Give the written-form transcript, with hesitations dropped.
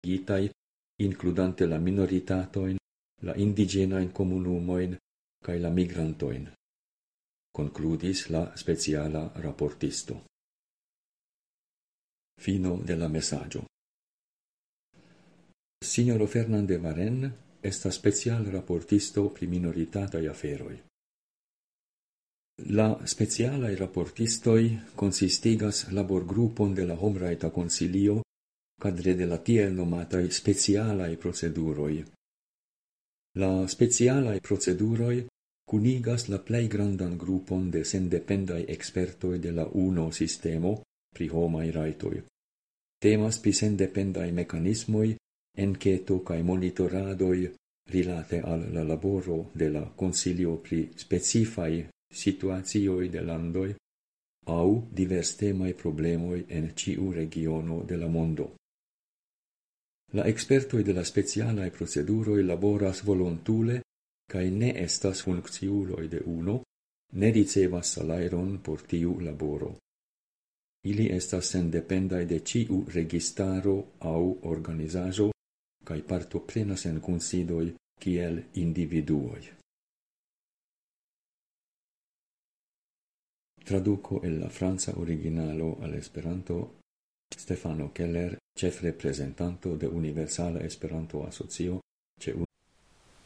gitai, includante la minoritatoin, la indigenain comunumoin, cae la migrantoin, concludis la speciala raportisto. Fino de la messaggio. Signoro Fernande Varen estas special raportisto pri minoritatai aferoi. La specialae raportistoi consistigas laborgrupon de la Homraita Consilio cadre de la tiel nomatai specialae proceduroi. La specialae proceduroi cunigas la plei grandan grupon de sendependai expertoi de la UNO sistemo pri homai raitoi. Temas pri sendependai mecanismoi, enqueto cae monitoradoi rilate al la laboro de la Consilio pri specifai situatioi de landoi au divers temai problemoi en ciu regiono de la mondo. La expertoi de la specialae proceduroi laboras volontule cae ne estas funcciuloi de UNO, ne ricevas salairon por tiu laboro. Ili estas sendependai de ciu registaro au organizajo cae partoprenas en kunsidoi kiel individuoi. Traduco el la franca originalo al Esperanto Stefano Keller, chef representanto de Universala Esperanto Asocio,